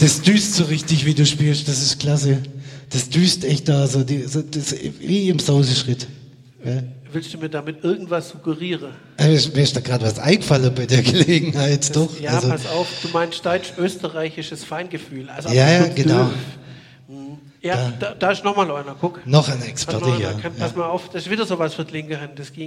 Das düst so richtig, wie du spielst, das ist klasse. Das düst echt da, wie im Sauseschritt. Ja. Willst du mir damit irgendwas suggerieren? Mir ist da gerade was eingefallen bei der Gelegenheit, doch. Ja, also, pass auf, du meinst deutsch-österreichisches Feingefühl. Also ja, genau. Ja, da ist nochmal einer, guck. Noch ein Experte hier. Pass mal auf, das ist wieder sowas für die linke Hand. Das ging